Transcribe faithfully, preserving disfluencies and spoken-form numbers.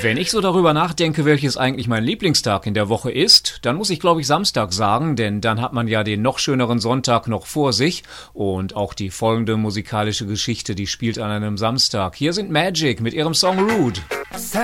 Wenn ich so darüber nachdenke, welches eigentlich mein Lieblingstag in der Woche ist, dann muss ich, glaube ich, Samstag sagen, denn dann hat man ja den noch schöneren Sonntag noch vor sich und auch die folgende musikalische Geschichte, die spielt an einem Samstag. Hier sind Magic mit ihrem Song Rude.